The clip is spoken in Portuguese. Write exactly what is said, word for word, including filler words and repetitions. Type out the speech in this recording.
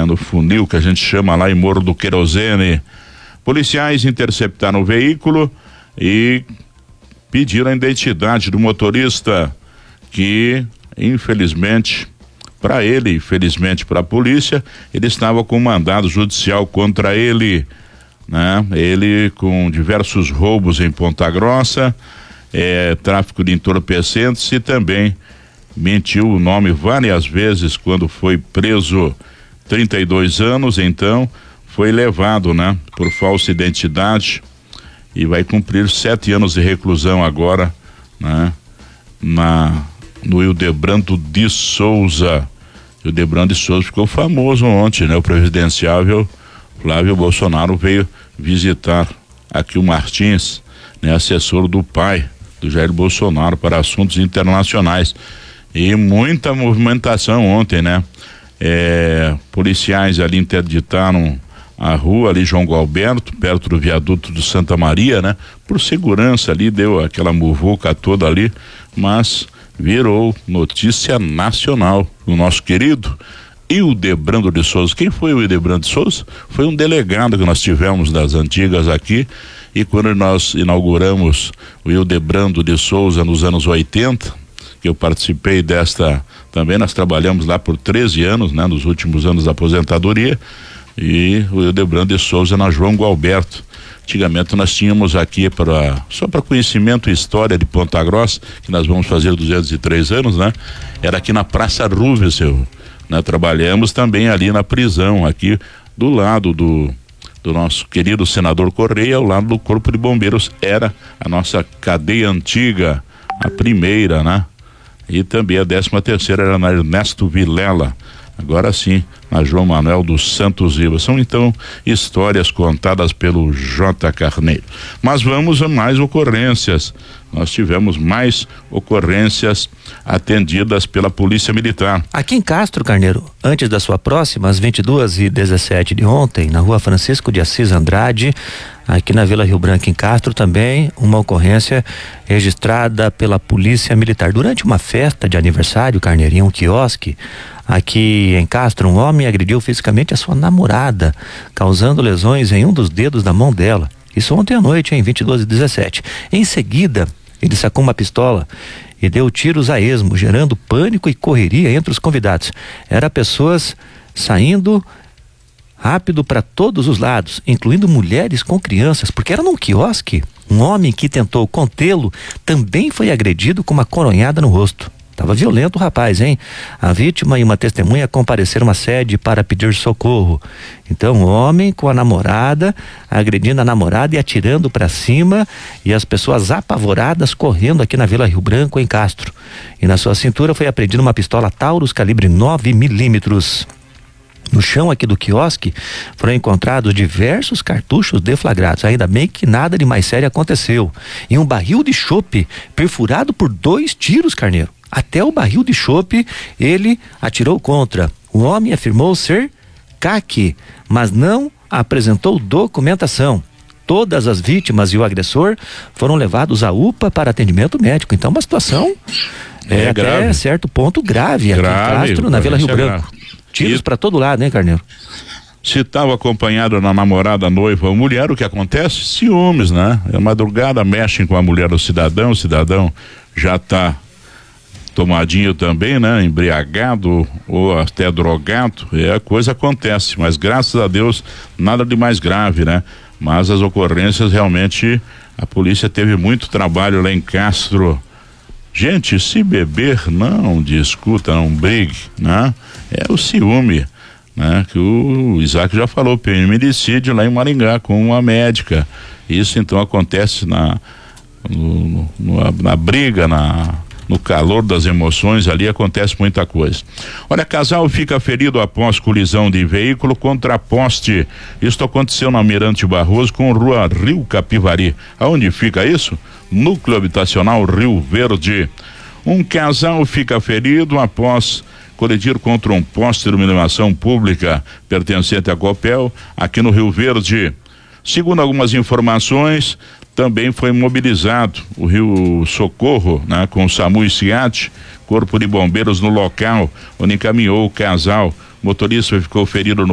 né, no funil que a gente chama lá em Morro do Querosene. Policiais interceptaram o veículo e pediram a identidade do motorista, que infelizmente para ele, infelizmente para a polícia, ele estava com mandado judicial contra ele, né? Ele com diversos roubos em Ponta Grossa, é, tráfico de entorpecentes e também mentiu o nome várias vezes quando foi preso. Trinta e dois anos, então foi levado, né, por falsa identidade e vai cumprir sete anos de reclusão agora, né, na no Hildebrando de Souza. O Hildebrando de Souza ficou famoso ontem, né? O presidenciável Flávio Bolsonaro veio visitar aqui o Martins, né? Assessor do pai do Jair Bolsonaro para assuntos internacionais, e muita movimentação ontem, né? É, policiais ali interditaram a rua ali João Gualberto, perto do viaduto do Santa Maria, né? Por segurança ali, deu aquela muvuca toda ali, mas virou notícia nacional. O nosso querido Hildebrando de Souza. Quem foi o Hildebrando de Souza? Foi um delegado que nós tivemos das antigas aqui, e quando nós inauguramos o Hildebrando de Souza nos anos oitenta, que eu participei desta também, nós trabalhamos lá por treze anos, né? Nos últimos anos da aposentadoria, e o Hildebrando de Souza na João Gualberto. Antigamente nós tínhamos aqui, para só para conhecimento e história de Ponta Grossa, que nós vamos fazer duzentos e três anos, né? Era aqui na Praça Ruvesel, né? Trabalhamos também ali na prisão, aqui do lado do do nosso querido senador Correia, ao lado do Corpo de Bombeiros. Era a nossa cadeia antiga, a primeira, né? E também a décima terceira era na Ernesto Vilela. Agora sim, na João Manuel dos Santos Rivas. São então histórias contadas pelo J. Carneiro. Mas vamos a mais ocorrências. Nós tivemos mais ocorrências atendidas pela Polícia Militar. Aqui em Castro, Carneiro, antes da sua próxima, às vinte e duas e dezessete de ontem, na rua Francisco de Assis Andrade, aqui na Vila Rio Branco, em Castro, também uma ocorrência registrada pela Polícia Militar. Durante uma festa de aniversário, Carneiro, em um quiosque aqui em Castro, um homem agrediu fisicamente a sua namorada, causando lesões em um dos dedos da mão dela. Isso ontem à noite, em vinte e duas e dezessete. Em seguida, ele sacou uma pistola e deu tiros a esmo, gerando pânico e correria entre os convidados. Era pessoas saindo rápido para todos os lados, incluindo mulheres com crianças, porque era num quiosque. Um homem que tentou contê-lo também foi agredido com uma coronhada no rosto. Tava violento o rapaz, hein? A vítima e uma testemunha compareceram à sede para pedir socorro. Então, o homem com a namorada, agredindo a namorada e atirando para cima, e as pessoas apavoradas correndo aqui na Vila Rio Branco, em Castro. E na sua cintura foi apreendida uma pistola Taurus calibre nove milímetros. No chão aqui do quiosque foram encontrados diversos cartuchos deflagrados. Ainda bem que nada de mais sério aconteceu. E um barril de chope perfurado por dois tiros, Carneiro. Até o barril de chope ele atirou contra. O homem afirmou ser C A C, mas não apresentou documentação. Todas as vítimas e o agressor foram levados à U P A para atendimento médico. Então, uma situação é, é até grave. Certo ponto grave aqui grave, em Castro, na Vila Rio Branco. Tiros para todo lado, né, Carneiro? Se estava acompanhado na namorada, noiva ou mulher, o que acontece? Ciúmes, né? Na madrugada mexem com a mulher do cidadão, o cidadão já está tomadinho também, né? Embriagado ou até drogado, e a coisa acontece, mas graças a Deus nada de mais grave, né? Mas as ocorrências realmente, a polícia teve muito trabalho lá em Castro. Gente, se beber, não discuta, não brigue, né? É o ciúme, né? Que o Isaac já falou, feminicídio lá em Maringá com uma médica. Isso então acontece na no, no, na briga, na no calor das emoções, ali acontece muita coisa. Olha, casal fica ferido após colisão de veículo contra poste. Isso aconteceu na Mirante Barroso com rua Rio Capivari. Aonde fica isso? Núcleo Habitacional Rio Verde. Um casal fica ferido após colidir contra um poste de iluminação pública pertencente à Copel, aqui no Rio Verde. Segundo algumas informações, também foi mobilizado o Rio Socorro, né, com o SAMU e SIAT, Corpo de Bombeiros no local, onde encaminhou o casal. O motorista ficou ferido no